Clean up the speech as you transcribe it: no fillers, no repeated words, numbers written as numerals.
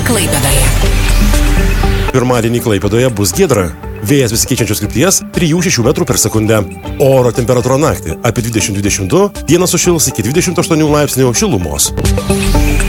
Klaipėdoje. Pirmadienį Klaipėdoje bus giedra. Vėjas besikeičiančios krypties 3–6 metrų per sekundę. Oro temperatūra naktį apie 20–22, dieną sušils iki 28 laipsnių šilumos.